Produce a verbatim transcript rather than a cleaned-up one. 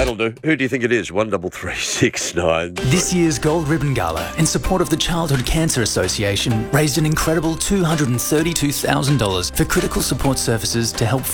That'll do. Who do you think it is? One double three six nine. This year's Gold Ribbon Gala, in support of the Childhood Cancer Association, raised an incredible two hundred thirty-two thousand dollars for critical support services to help